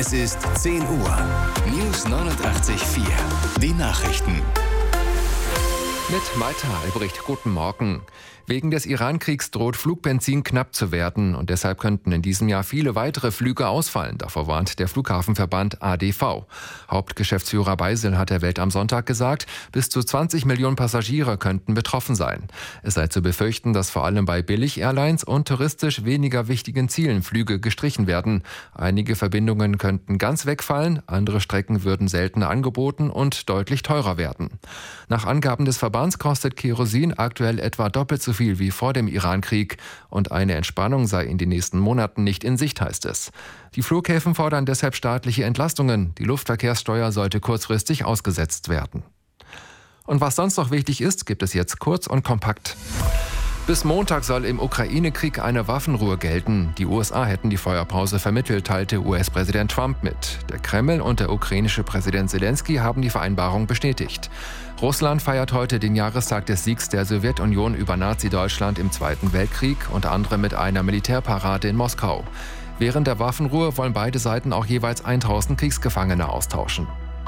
Es ist 10 Uhr. News 89.4. Die Nachrichten. Mit Malte Albrecht, guten Morgen. Wegen des Iran-Kriegs droht Flugbenzin knapp zu werden und deshalb könnten in diesem Jahr viele weitere Flüge ausfallen. Davor warnt der Flughafenverband ADV. Hauptgeschäftsführer Beisel hat der Welt am Sonntag gesagt, bis zu 20 Millionen Passagiere könnten betroffen sein. Es sei zu befürchten, dass vor allem bei Billig-Airlines und touristisch weniger wichtigen Zielen Flüge gestrichen werden. Einige Verbindungen könnten ganz wegfallen, andere Strecken würden seltener angeboten und deutlich teurer werden. Nach Angaben des Verbands kostet Kerosin aktuell etwa doppelt so viel wie vor dem Iran-Krieg und eine Entspannung sei in den nächsten Monaten nicht in Sicht, heißt es. Die Flughäfen fordern deshalb staatliche Entlastungen. Die Luftverkehrssteuer sollte kurzfristig ausgesetzt werden. Und was sonst noch wichtig ist, gibt es jetzt kurz und kompakt. Bis Montag soll im Ukraine-Krieg eine Waffenruhe gelten. Die USA hätten die Feuerpause vermittelt, teilte US-Präsident Trump mit. Der Kreml und der ukrainische Präsident Zelensky haben die Vereinbarung bestätigt. Russland feiert heute den Jahrestag des Siegs der Sowjetunion über Nazi-Deutschland im Zweiten Weltkrieg, unter anderem mit einer Militärparade in Moskau. Während der Waffenruhe wollen beide Seiten auch jeweils 1000 Kriegsgefangene austauschen.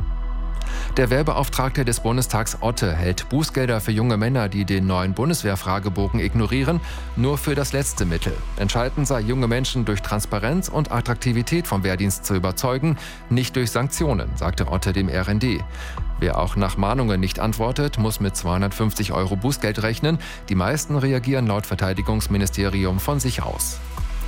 Der Wehrbeauftragte des Bundestags Otte hält Bußgelder für junge Männer, die den neuen Bundeswehrfragebogen ignorieren, nur für das letzte Mittel. Entscheidend sei, junge Menschen durch Transparenz und Attraktivität vom Wehrdienst zu überzeugen, nicht durch Sanktionen, sagte Otte dem RND. Wer auch nach Mahnungen nicht antwortet, muss mit 250 € Bußgeld rechnen. Die meisten reagieren laut Verteidigungsministerium von sich aus.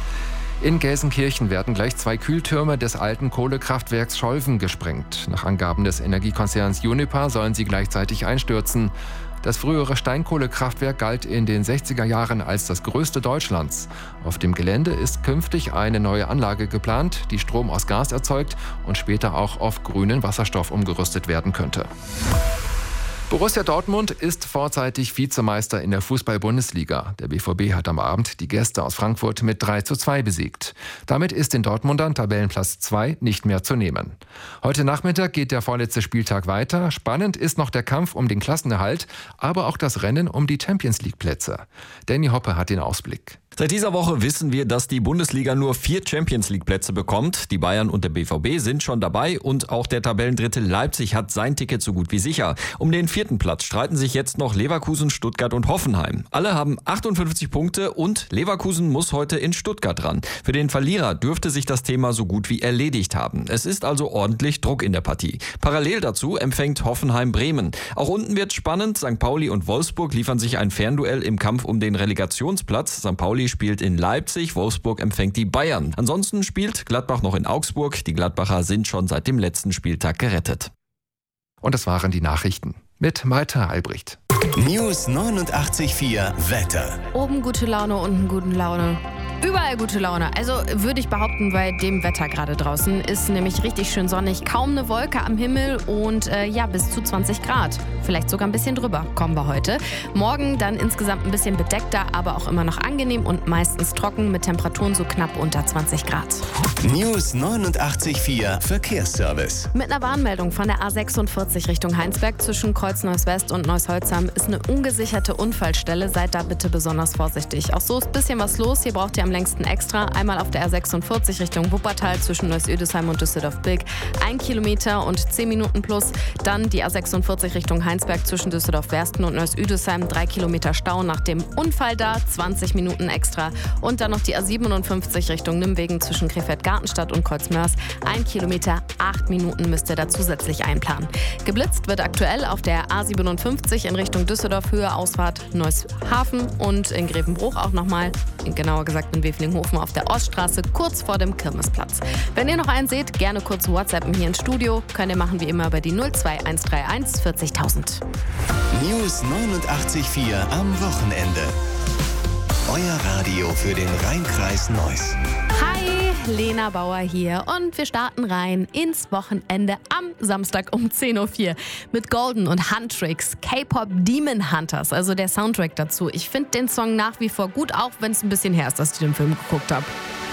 In Gelsenkirchen werden gleich 2 Kühltürme des alten Kohlekraftwerks Scholven gesprengt. Nach Angaben des Energiekonzerns Uniper sollen sie gleichzeitig einstürzen. Das frühere Steinkohlekraftwerk galt in den 60er Jahren als das größte Deutschlands. Auf dem Gelände ist künftig eine neue Anlage geplant, die Strom aus Gas erzeugt und später auch auf grünen Wasserstoff umgerüstet werden könnte. Borussia Dortmund ist vorzeitig Vizemeister in der Fußball-Bundesliga. Der BVB hat am Abend die Gäste aus Frankfurt mit 3:2 besiegt. Damit ist den Dortmundern Tabellenplatz 2 nicht mehr zu nehmen. Heute Nachmittag geht der vorletzte Spieltag weiter. Spannend ist noch der Kampf um den Klassenerhalt, aber auch das Rennen um die Champions-League-Plätze. Danny Hoppe hat den Ausblick. Seit dieser Woche wissen wir, dass die Bundesliga nur 4 Champions-League-Plätze bekommt. Die Bayern und der BVB sind schon dabei und auch der Tabellendritte Leipzig hat sein Ticket so gut wie sicher. Um den 4. Platz streiten sich jetzt noch Leverkusen, Stuttgart und Hoffenheim. Alle haben 58 Punkte und Leverkusen muss heute in Stuttgart ran. Für den Verlierer dürfte sich das Thema so gut wie erledigt haben. Es ist also ordentlich Druck in der Partie. Parallel dazu empfängt Hoffenheim Bremen. Auch unten wird spannend. St. Pauli und Wolfsburg liefern sich ein Fernduell im Kampf um den Relegationsplatz. St. Pauli spielt in Leipzig, Wolfsburg empfängt die Bayern. Ansonsten spielt Gladbach noch in Augsburg. Die Gladbacher sind schon seit dem letzten Spieltag gerettet. Und das waren die Nachrichten mit Malte Albrecht. News 89.4 Wetter. Oben gute Laune, unten gute Laune. Überall gute Laune. Also würde ich behaupten, bei dem Wetter gerade draußen ist nämlich richtig schön sonnig. Kaum eine Wolke am Himmel und bis zu 20 Grad. Vielleicht sogar ein bisschen drüber kommen wir heute. Morgen dann insgesamt ein bisschen bedeckter, aber auch immer noch angenehm und meistens trocken mit Temperaturen so knapp unter 20 Grad. News 89.4 Verkehrsservice. Mit einer Warnmeldung von der A46 Richtung Heinsberg zwischen Kreuz-Neuss West und Neuss-Holzheim ist eine ungesicherte Unfallstelle. Seid da bitte besonders vorsichtig. Auch so ist ein bisschen was los. Hier braucht ihr am längsten extra. Einmal auf der A46 Richtung Wuppertal zwischen Neuss-Ödesheim und Düsseldorf-Bilk 1 Kilometer und 10 Minuten plus. Dann die A46 Richtung Heinsberg zwischen Düsseldorf-Wersten und Neuss-Ödesheim 3 Kilometer Stau nach dem Unfall da, 20 Minuten extra. Und dann noch die A57 Richtung Nimwegen zwischen Krefeld-Gartenstadt und Kreuzmörs 1 Kilometer, 8 Minuten müsst ihr da zusätzlich einplanen. Geblitzt wird aktuell auf der A57 in Richtung Düsseldorf, Höhe Ausfahrt Neushafen und in Grevenbruch auch nochmal, genauer gesagt in Wevelinghofen auf der Oststraße, kurz vor dem Kirmesplatz. Wenn ihr noch einen seht, gerne kurz WhatsAppen hier ins Studio. Könnt ihr machen wie immer über die 02131 40.000. News 89.4 am Wochenende. Euer Radio für den Rhein-Kreis Neuss. Hi, Lena Bauer hier und wir starten rein ins Wochenende am Samstag um 10:04 Uhr mit Golden und Huntrix, K-Pop Demon Hunters, also der Soundtrack dazu. Ich finde den Song nach wie vor gut, auch wenn es ein bisschen her ist, dass ich den Film geguckt habe.